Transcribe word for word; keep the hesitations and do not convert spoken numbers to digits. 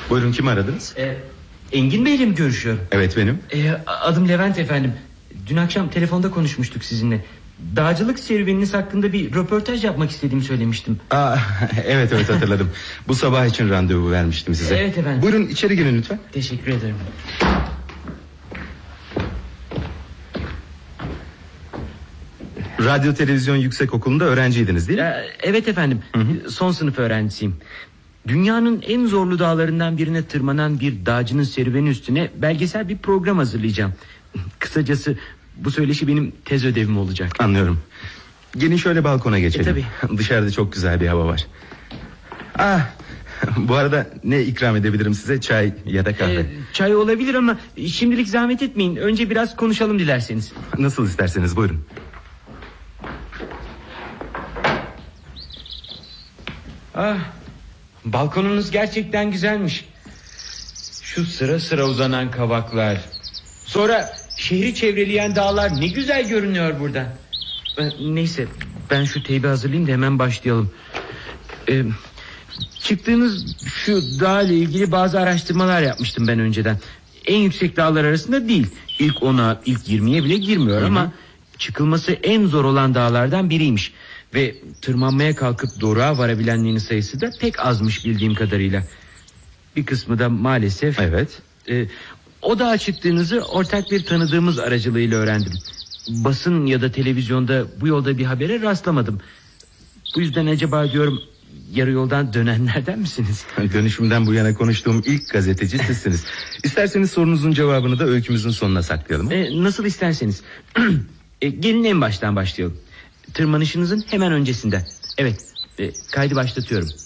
Buyurun, kimi aradınız? Ee, Engin Bey'le mi görüşüyorum? Evet, benim. Ee, adım Levent efendim. Dün akşam telefonda konuşmuştuk sizinle. Dağcılık serüveniniz hakkında bir röportaj yapmak istediğimi söylemiştim. Aa, evet evet hatırladım. Bu sabah için randevu vermiştim size. Evet efendim. Buyurun içeri girin lütfen. Teşekkür ederim. Radyo Televizyon Yüksekokulu'nda öğrenciydiniz değil mi? Ee, evet efendim. Hı hı. Son sınıf öğrencisiyim. Dünyanın en zorlu dağlarından birine tırmanan bir dağcının serüveni üstüne belgesel bir program hazırlayacağım. Kısacası bu söyleşi benim tez ödevim olacak. Anlıyorum. Gelin şöyle balkona geçelim. E, tabii. Dışarıda çok güzel bir hava var. Ah, bu arada ne ikram edebilirim size? Çay ya da kahve? Ee, çay olabilir ama şimdilik zahmet etmeyin. Önce biraz konuşalım dilerseniz. Nasıl isterseniz, buyurun. Ah, balkonunuz gerçekten güzelmiş. Şu sıra sıra uzanan kavaklar. Sonra şehri çevreleyen dağlar ne güzel görünüyor buradan. Ee, neyse, ben şu teybi hazırlayayım da hemen başlayalım. Ee, çıktığınız şu dağ ile ilgili bazı araştırmalar yapmıştım ben önceden. En yüksek dağlar arasında değil. İlk ona, ilk yirmiye bile girmiyor. Hı-hı. Ama çıkılması en zor olan dağlardan biriymiş. Ve tırmanmaya kalkıp doruğa varabilenlerin sayısı da pek azmış bildiğim kadarıyla. Bir kısmı da maalesef... Evet. E, o dağa çıktığınızı ortak bir tanıdığımız aracılığıyla öğrendim. Basın ya da televizyonda bu yolda bir habere rastlamadım. Bu yüzden acaba diyorum, yarı yoldan dönenlerden misiniz? Dönüşümden bu yana konuştuğum ilk gazeteci sizsiniz. İsterseniz sorunuzun cevabını da öykümüzün sonuna saklayalım. E, nasıl isterseniz. e, gelin en baştan başlayalım. Tırmanışınızın hemen öncesinden. Evet, e, kaydı başlatıyorum.